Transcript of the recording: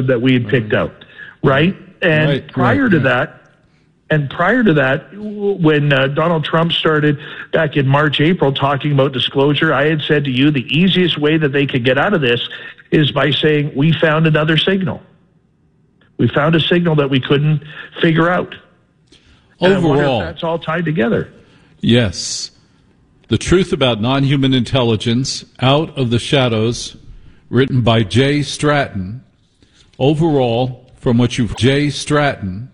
system that we had picked out, right? And prior to that, when Donald Trump started back in March, April, talking about disclosure, I had said to you the easiest way that they could get out of this is by saying, we found another signal. We found a signal that we couldn't figure out. And Overall, I wonder if that's all tied together. Yes. The Truth About Non-Human Intelligence, Out of the Shadows, written by Jay Stratton. Overall, from what you've Jay Stratton,